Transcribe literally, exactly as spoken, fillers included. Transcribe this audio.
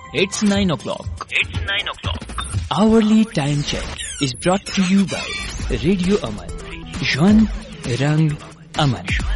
It's nine o'clock. It's nine o'clock. Hourly time check is brought to you by Radio Aman. Juan Rang Aman.